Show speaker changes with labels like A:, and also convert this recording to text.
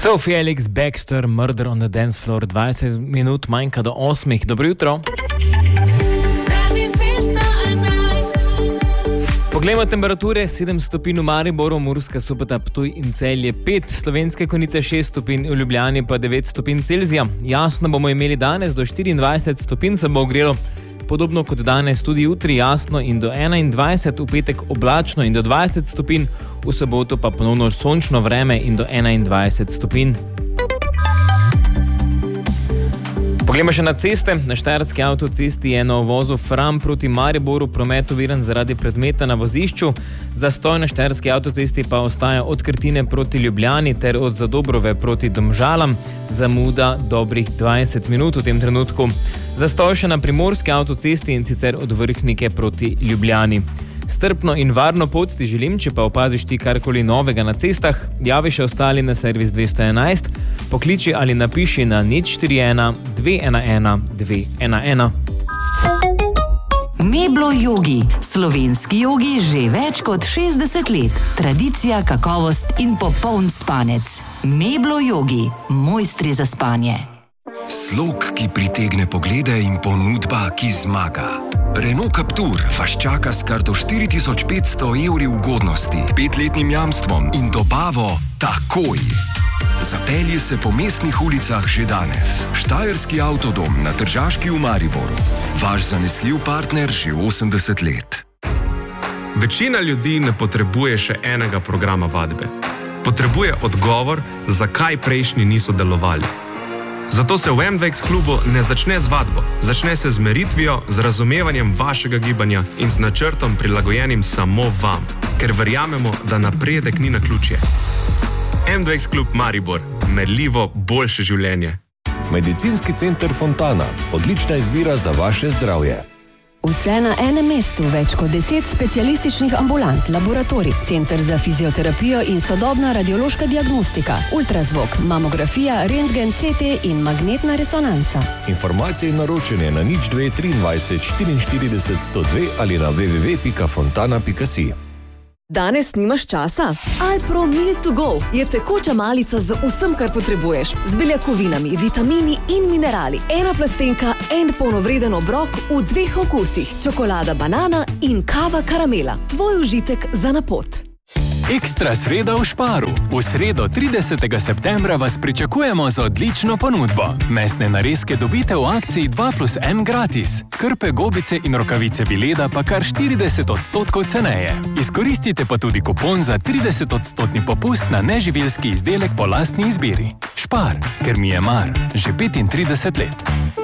A: Sophie Ellis Bextor, Murder on the Dance Floor, 20 minut manjka do 8. Dobro jutro. Poglejmo temperature, 7 stopinj v Mariboru, Murska Sobota, Ptuj in Celje 5, Slovenske Konjice 6 stopinj, v Ljubljani pa 9 stopinj Celzija. Jasno bomo imeli danes, do 24 stopinj se bo ogrelo. Podobno kot danes, tudi jutri jasno in do 21, v petek oblačno in do 20 stopinj, v soboto pa ponovno sončno vreme in do 21 stopinj. Poglejmo še na ceste. Na Štajerski avtocesti je na uvozu Fram proti Mariboru promet oviran zaradi predmeta na vozišču. Zastoj na Štajerski avtocesti pa ostaja od Krtine proti Ljubljani ter od Zadobrove proti Domžalam. Zamuda dobrih 20 minut v tem trenutku. Zastoj še na Primorski avtocesti in sicer od Vrhnike proti Ljubljani. Strpno in varno pot ti želim, če pa opaziš ti karkoli novega na cestah, javi še ostali na servis 211, pokliči ali napiši na 041 211 211.
B: Meblo Yogi. Slovenski jogi že več kot 60 let. Tradicija, kakovost in popoln spanec. Meblo Yogi. Mojstri za spanje.
C: Slog, ki pritegne poglede in ponudba, ki zmaga. Renault Captur vas čaka s kar do 4500 evri ugodnosti, 5-letnim jamstvom in dobavo takoj. Zapelji se po mestnih ulicah že danes. Štajerski avtodom na Tržaški v Mariboru. Vaš zanesljiv partner že 80 let.
D: Večina ljudi ne potrebuje še enega programa vadbe. Potrebuje odgovor, zakaj prejšnji niso delovali. Zato se v MDX klubu ne začne z vadbo, začne se z meritvijo, z razumevanjem vašega gibanja in z načrtom prilagojenim samo vam, ker verjamemo, da napredek ni naključje. MDX klub Maribor, merljivo boljše življenje.
E: Medicinski center Fontana, odlična izbira za vaše zdravje.
F: Vse na enem mestu, več kot 10 specialističnih ambulant, laboratorij, center za fizioterapijo in sodobna radiološka diagnostika, ultrazvok, mamografija, rentgen, CT in magnetna resonanca.
E: Informacije in naročanje na 02 23 44 102 ali na www.fontana.si.
G: Danes nimaš časa? Alpro Meal to Go je tekoča malica z vsem, kar potrebuješ. Z beljakovinami, vitamini in minerali. Ena plastenka, en polnovreden obrok v 2 okusih. Čokolada banana in kava karamela. Tvoj užitek za na pot.
H: Ekstra sreda v Šparu. V sredo 30. septembra vas pričakujemo z odlično ponudbo. Mesne narezke dobite v akciji 2+1 gratis. Krpe, gobice in rokavice Vileda pa kar 40% ceneje. Izkoristite pa tudi kupon za 30% popust na neživilski izdelek po lastni izbiri. Špar, ker mi je mar. Že 35 let.